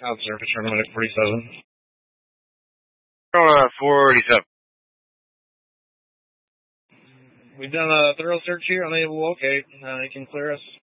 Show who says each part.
Speaker 1: Out surface tournament at 47.
Speaker 2: 47.
Speaker 1: We've done a thorough search here, unable to locate. You can clear us.